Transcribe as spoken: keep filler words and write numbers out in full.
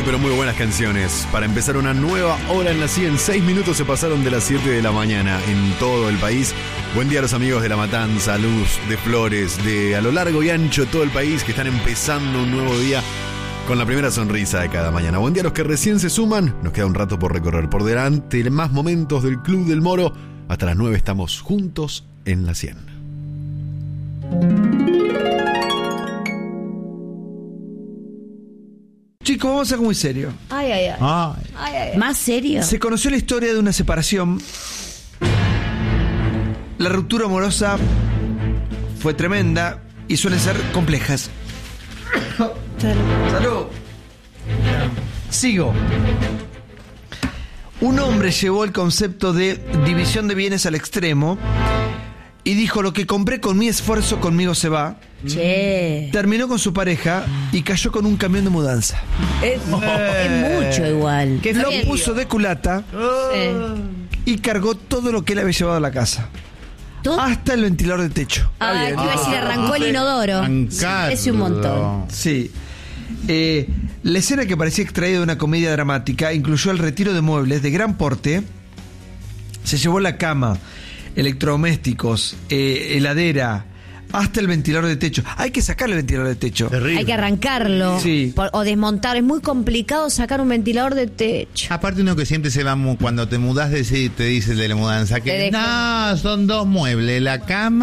pero muy buenas canciones. Para empezar una nueva hora en la cien, seis minutos se pasaron de las siete de la mañana en todo el país. Buen día a los amigos de La Matanza, Luz, de Flores, de a lo largo y ancho de todo el país que están empezando un nuevo día con la primera sonrisa de cada mañana. Buen día a los que recién se suman. Nos queda un rato por recorrer por delante, más momentos del Club del Moro. Hasta las nueve estamos juntos en la cien. Chicos, vamos a ser muy serios. Ay, ay, ay. Ay. Ay, ay, ay. ¿Más serio? Se conoció la historia de una separación. La ruptura amorosa fue tremenda y suelen ser complejas. Salud. Sigo. Un hombre llevó el concepto de división de bienes al extremo y dijo: lo que compré con mi esfuerzo conmigo se va. Che. Terminó con su pareja y cayó con un camión de mudanza. Es, es mucho igual. Que lo puso de culata Sí. y cargó todo lo que él había llevado a la casa. ¿Todo? Hasta el ventilador de techo. Ah, que iba a decir, arrancó el inodoro. Arrancarlo. Es un montón. Sí. Eh, la escena, que parecía extraída de una comedia dramática, incluyó el retiro de muebles de gran porte. Se llevó la cama, electrodomésticos, eh, heladera, hasta el ventilador de techo. Hay que sacarle el ventilador de techo. Terrible. Hay que arrancarlo. Sí. Por- o desmontar. Es muy complicado sacar un ventilador de techo. Aparte, uno que siempre se va mu- cuando te mudás, de- te dice el de la mudanza Te que dejo. no, son dos muebles, la cama